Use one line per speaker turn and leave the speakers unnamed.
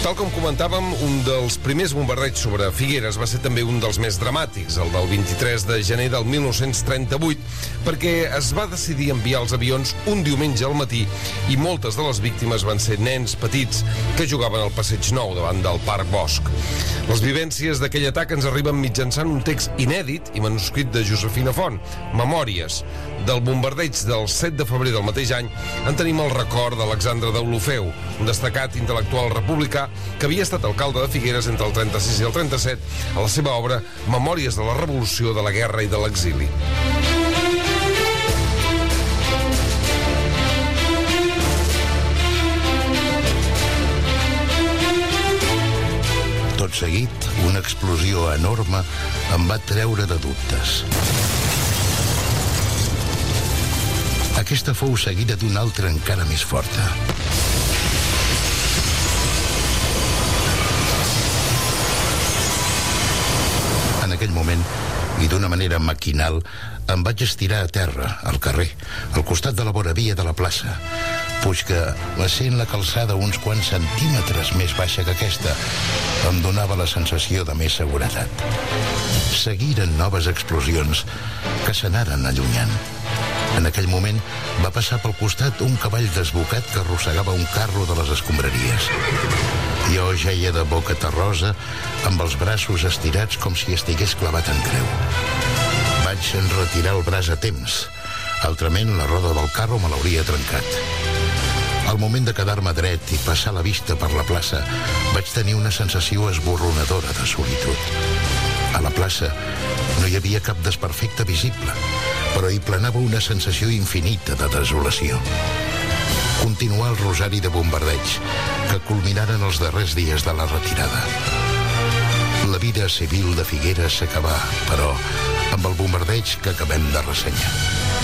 Tal com comentàvem, un dels primers bombardeigs sobre Figueres va ser també un dels més dramàtics, el del 23 de gener del 1938, perquè es va decidir enviar els avions un diumenge al matí i moltes de les víctimes van ser nens petits que jugaven al Passeig Nou davant del Parc Bosc. Les vivències d'aquell atac ens arriben mitjançant un text inèdit i manuscrit de Josefina Font, Memòries. Del bombardeig del 7 de febrer del mateix any en tenim el record d'Alexandre Deulofeu, un destacat intel·lectual republicà que havia estat alcalde de Figueres entre el 36 i el 37, a la seva obra Memòries de la Revolució, de la Guerra i de l'Exili.
Tot seguit, una explosió enorme em va treure de dubtes. Aquesta fou seguida d'una altra encara més forta. En aquell moment, i d'una manera maquinal, em vaig estirar a terra, al carrer, al costat de la vora via de la plaça, puix que, essent la calçada uns quants centímetres més baixa que aquesta, em donava la sensació de més seguretat. Seguiren noves explosions que s'anaren allunyant. En aquell moment va passar pel costat un cavall desbocat que arrossegava un carro de les escombraries. Jo jeia de boca terrosa, amb els braços estirats com si estigués clavat en creu. Vaig enretirar el braç a temps. Altrament, la roda del carro me l'hauria trencat. Al moment de quedar-me dret i passar la vista per la plaça, vaig tenir una sensació esborronadora de solitud. A la plaça no hi havia cap desperfecte visible, però hi planava una sensació infinita de desolació. Continuà el rosari de bombardeigs que culminaren els darrers dies de la retirada. La vida civil de Figueres s'acabà, però amb el bombardeig que acabem de ressenyar.